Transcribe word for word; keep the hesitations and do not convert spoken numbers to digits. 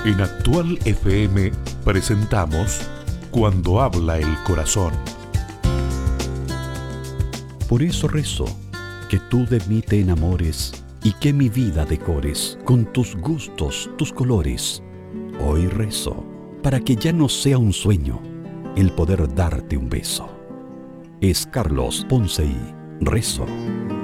En Actual F M presentamos Cuando habla el corazón. Por eso rezo, que tú de mí te enamores y que mi vida decores con tus gustos, tus colores. Hoy rezo, para que ya no sea un sueño el poder darte un beso. Es Carlos Ponce y rezo.